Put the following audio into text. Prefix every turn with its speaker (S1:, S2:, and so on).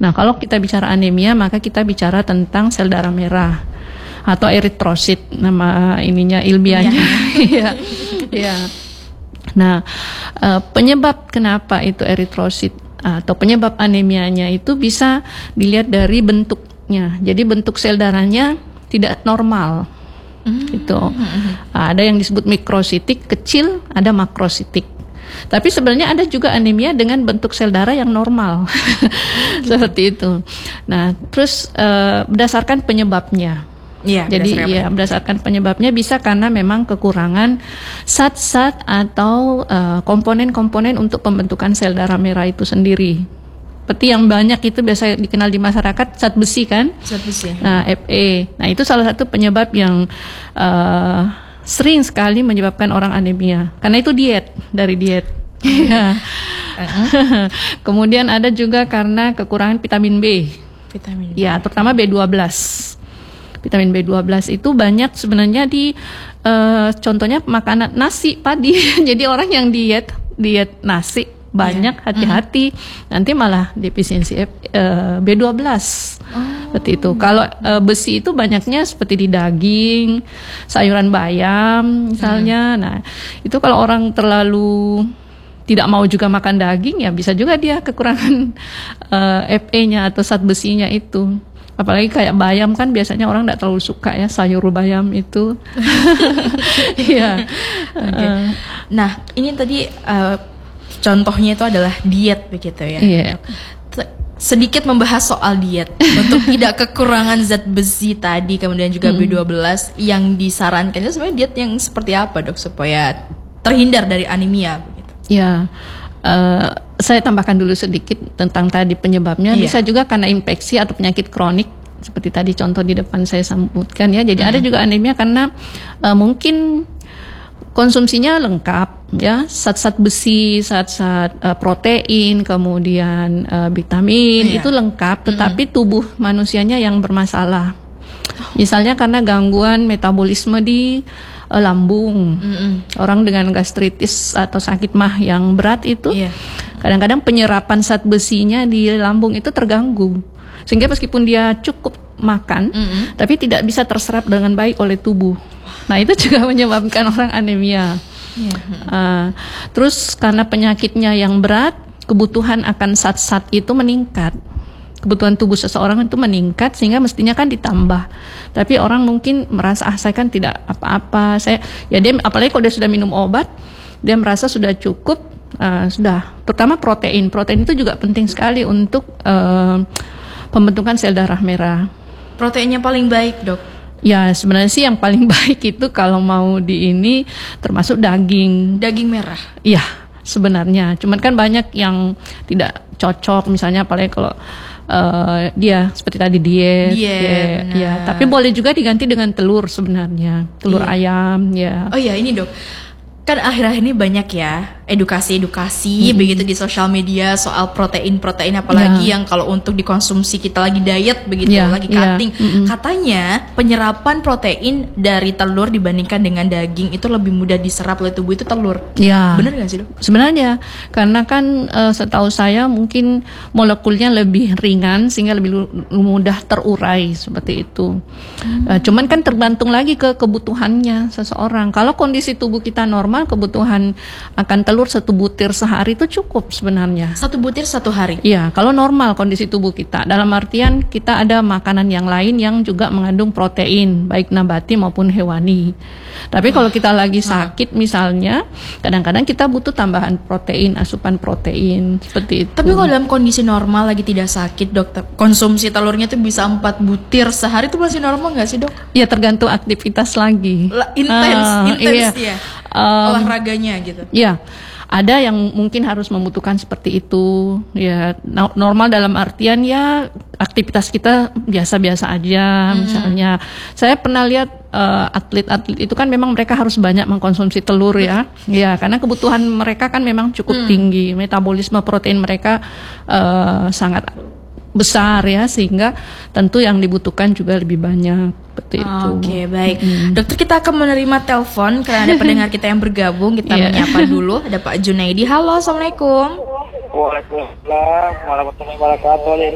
S1: Nah, kalau kita bicara anemia, maka kita bicara tentang sel darah merah atau eritrosit, nama ininya ilmiahnya. Iya. Iya. Nah, penyebab kenapa itu eritrosit atau penyebab anemianya itu bisa dilihat dari bentuknya. Jadi bentuk sel darahnya tidak normal. Gitu. Ada yang disebut mikrositik kecil, ada makrositik. Tapi sebenarnya ada juga anemia dengan bentuk sel darah yang normal. Seperti itu. Nah, terus berdasarkan penyebabnya.
S2: Iya,
S1: jadi berdasarkan penyebabnya bisa karena memang kekurangan zat-zat atau komponen-komponen untuk pembentukan sel darah merah itu sendiri. Seperti yang banyak itu biasa dikenal di masyarakat zat besi kan?
S2: Zat besi.
S1: Nah, Fe. Nah, itu salah satu penyebab yang sering sekali menyebabkan orang anemia. Karena itu dari diet. Kemudian ada juga karena kekurangan vitamin B.
S2: Vitamin B.
S1: Ya, terutama B12. Vitamin B12 itu banyak sebenarnya di contohnya makanan nasi padi. Jadi orang yang diet nasi banyak, hati-hati, nanti malah defisiensi B12 seperti itu. Kalau besi itu banyaknya seperti di daging, sayuran bayam misalnya. Nah, itu kalau orang terlalu tidak mau juga makan daging, ya bisa juga dia kekurangan Fe-nya atau zat besinya itu. Apalagi kayak bayam kan biasanya orang tidak terlalu suka ya sayur bayam itu. Iya.
S2: Nah, ini tadi contohnya itu adalah diet begitu ya.
S1: Iya.
S2: Sedikit membahas soal diet untuk tidak kekurangan zat besi tadi, kemudian juga B12 yang disarankan itu sebenarnya diet yang seperti apa, Dok, supaya terhindar dari anemia begitu.
S1: Ya. Saya tambahkan dulu sedikit tentang tadi penyebabnya. Bisa juga karena infeksi atau penyakit kronik seperti tadi contoh di depan saya sebutkan ya. Jadi ada juga anemia karena mungkin konsumsinya lengkap ya, zat-zat besi, zat-zat protein, kemudian vitamin itu lengkap, tetapi tubuh manusianya yang bermasalah. Misalnya karena gangguan metabolisme di lambung, orang dengan gastritis atau sakit mah yang berat itu, kadang-kadang penyerapan zat besinya di lambung itu terganggu, sehingga meskipun dia cukup makan, tapi tidak bisa terserap dengan baik oleh tubuh. Nah, itu juga menyebabkan orang anemia. Terus karena penyakitnya yang berat, kebutuhan akan zat-zat itu meningkat. Kebutuhan tubuh seseorang itu meningkat sehingga mestinya kan ditambah. Tapi orang mungkin merasa saya kan tidak apa-apa. Dia apalagi kalau dia sudah minum obat, dia merasa sudah cukup, sudah. Terutama protein. Protein itu juga penting sekali untuk pembentukan sel darah merah.
S2: Proteinnya paling baik, Dok?
S1: Ya, sebenarnya sih yang paling baik itu kalau mau termasuk daging.
S2: Daging merah?
S1: Iya, sebenarnya. Cuman kan banyak yang tidak cocok, misalnya apalagi kalau dia seperti tadi diet ya. Tapi boleh juga diganti dengan telur sebenarnya, telur ayam ya.
S2: Oh iya, ini, Dok, kan akhir-akhir ini banyak ya edukasi begitu di sosial media soal protein apalagi yang kalau untuk dikonsumsi kita lagi diet begitu, lagi cutting. Katanya penyerapan protein dari telur dibandingkan dengan daging itu lebih mudah diserap oleh tubuh itu telur. Benar nggak sih, Dok?
S1: Sebenarnya karena kan setahu saya mungkin molekulnya lebih ringan sehingga lebih mudah terurai seperti itu. Cuman kan tergantung lagi ke kebutuhannya seseorang. Kalau kondisi tubuh kita normal, kebutuhan akan telur 1 butir sehari itu cukup sebenarnya.
S2: 1 butir 1 hari?
S1: Iya, kalau normal kondisi tubuh kita. Dalam artian kita ada makanan yang lain yang juga mengandung protein, baik nabati maupun hewani. Tapi kalau kita lagi sakit misalnya, kadang-kadang kita butuh tambahan protein, asupan protein, seperti itu.
S2: Tapi kalau dalam kondisi normal lagi tidak sakit, Dokter, konsumsi telurnya itu bisa 4 butir sehari itu masih normal nggak sih, Dok?
S1: Ya tergantung aktivitas lagi.
S2: Intens ya. Olahraganya gitu.
S1: Ya, ada yang mungkin harus membutuhkan seperti itu. Ya, normal dalam artian ya aktivitas kita biasa-biasa aja. Misalnya, saya pernah lihat atlet-atlet itu kan memang mereka harus banyak mengkonsumsi telur ya. Ya, karena kebutuhan mereka kan memang cukup tinggi. Metabolisme protein mereka sangat besar ya, sehingga tentu yang dibutuhkan juga lebih banyak seperti itu.
S2: Oke, baik. Dokter, kita akan menerima telepon karena ada pendengar kita yang bergabung. Kita menyapa dulu. Ada Pak Junaidi. Halo, Assalamualaikum.
S3: Waalaikumsalam warahmatullahi wabarakatuh.